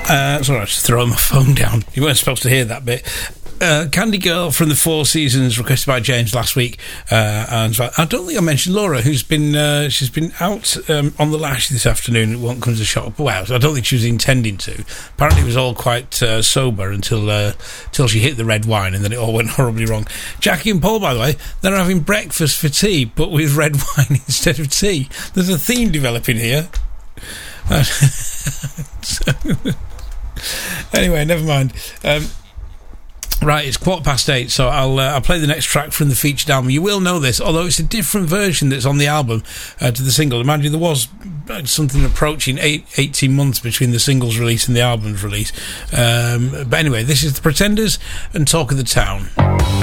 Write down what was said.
Sorry, I just throw my phone down. You weren't supposed to hear that bit. Candy Girl from the Four Seasons, requested by James last week. And I don't think I mentioned Laura, who's been she's been out on the lash this afternoon. It won't come to the shop. Well, I don't think she was intending to. Apparently, it was all quite sober until she hit the red wine, and then it all went horribly wrong. Jackie and Paul, by the way, they're having breakfast for tea, but with red wine instead of tea. There's a theme developing here. Anyway, never mind. Right, it's 8:15, so I'll play the next track from the featured album. You will know this, although it's a different version that's on the album to the single. Imagine there was something approaching 18 months between the single's release and the album's release. But anyway, this is The Pretenders and Talk of the Town.